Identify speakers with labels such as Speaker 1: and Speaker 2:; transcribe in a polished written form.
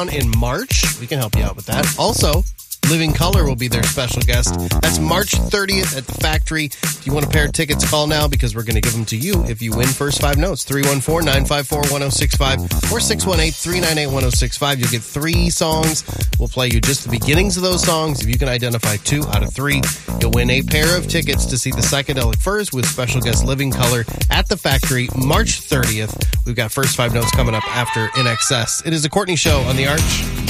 Speaker 1: in March. We can help you out with that. Also, Living Color will be their special guest. That's March 30th at the Factory. If you want a pair of tickets, call now because we're going to give them to you if you win first 5 notes. 314-954-1065 or 618-398-1065. You'll get 3 songs. We'll play you just the beginnings of those songs. If you can identify 2 out of 3, you'll win a pair of tickets to see the Psychedelic Furs with special guest Living Color at the Factory March 30th. We've got first 5 notes coming up after In Excess. It is the Courtney Show on The Arch.